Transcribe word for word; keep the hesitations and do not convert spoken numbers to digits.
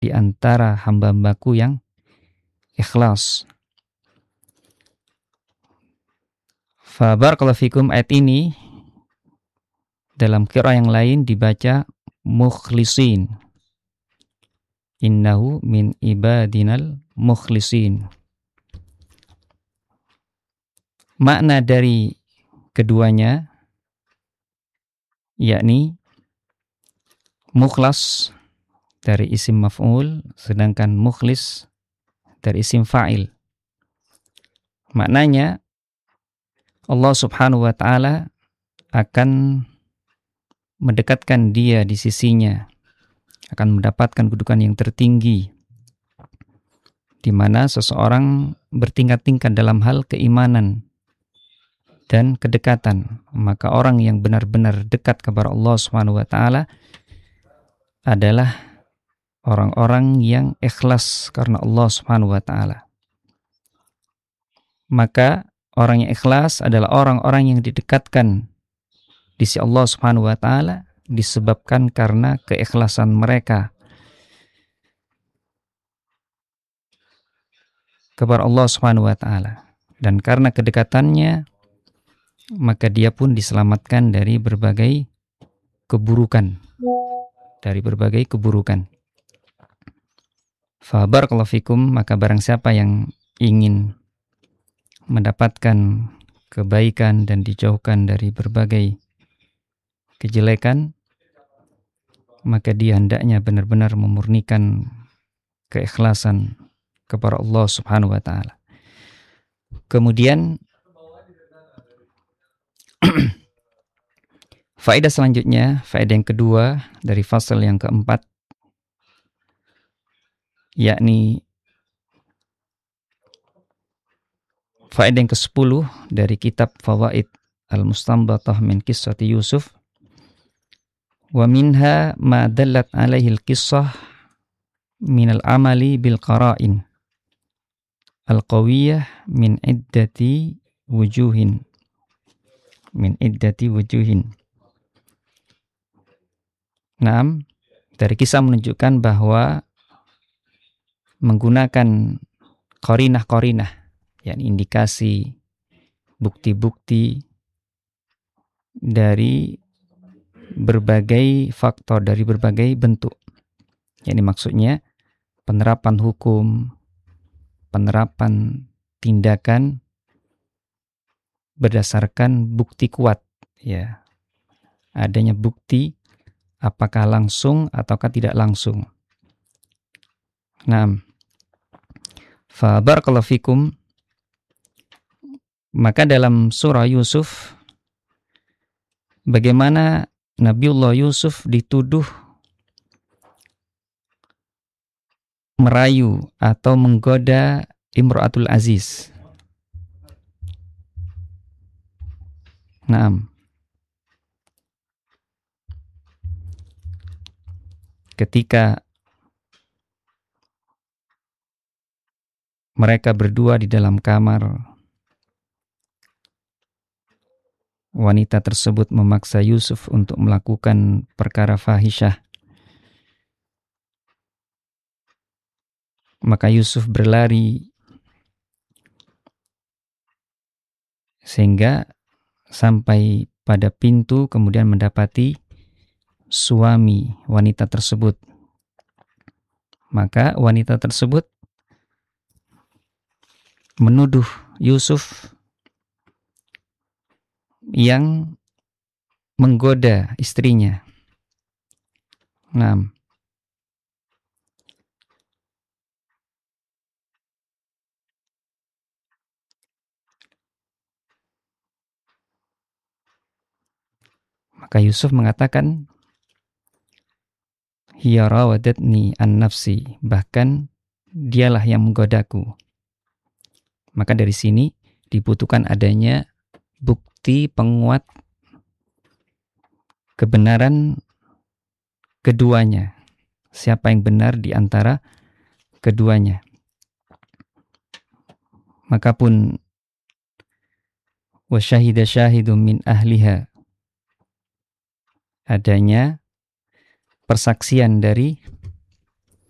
di antara hamba-hambaku yang ikhlas. Fa barakallahu fikum, ayat ini dalam qiraah yang lain dibaca mukhlisin. Innahu min ibadinal mukhlisin. Makna dari keduanya yakni mukhlas dari isim maf'ul, sedangkan mukhlis dari isim fa'il. Maknanya Allah subhanahu wa ta'ala akan mendekatkan dia di sisinya, akan mendapatkan kedudukan yang tertinggi, di mana seseorang bertingkat-tingkat dalam hal keimanan dan kedekatan. Maka orang yang benar-benar dekat kepada Allah subhanahu wa ta'ala adalah orang-orang yang ikhlas karena Allah subhanahu wa ta'ala. Maka orang yang ikhlas adalah orang-orang yang didekatkan di sisi Allah subhanahu wa ta'ala disebabkan karena keikhlasan mereka kepada Allah subhanahu wa ta'ala. Dan karena kedekatannya, maka dia pun diselamatkan dari berbagai keburukan. Dari berbagai keburukan. Fa barakallahu fikum, maka barang siapa yang ingin mendapatkan kebaikan dan dijauhkan dari berbagai kejelekan, maka dia hendaknya benar-benar memurnikan keikhlasan kepada Allah subhanahu wa ta'ala. Kemudian faedah selanjutnya, faedah yang kedua dari fasal yang keempat, yakni faedah yang kesepuluh dari kitab Fawaid Al-Mustanbatah min Qissati Yusuf. Wa minha ma dallat alaihi al-qissah min al-amali bil qara'in al-qawiyah min iddati wujuhin. Min iddati wujuhin. Naam, dari kisah menunjukkan bahwa menggunakan qarinah-qarinah, yakni indikasi, bukti-bukti dari berbagai faktor, dari berbagai bentuk. Yakni maksudnya penerapan hukum, penerapan tindakan berdasarkan bukti kuat, ya. Adanya bukti apakah langsung ataukah tidak langsung. Nah, fa barakallahu fikum, maka dalam surah Yusuf, bagaimana Nabiullah Yusuf dituduh merayu atau menggoda Imra'atul Aziz. Naam. Ketika mereka berdua di dalam kamar, wanita tersebut memaksa Yusuf untuk melakukan perkara fahisyah. Maka Yusuf berlari sehingga sampai pada pintu, kemudian mendapati suami wanita tersebut. Maka wanita tersebut menuduh Yusuf yang menggoda istrinya. Nah, maka Yusuf mengatakan, hiya rawadatni an nafsi, bahkan dialah yang menggodaku. Maka dari sini dibutuhkan adanya bukti penguat kebenaran keduanya. Siapa yang benar di antara keduanya. Maka pun wa syahida syahidun min ahliha, adanya persaksian dari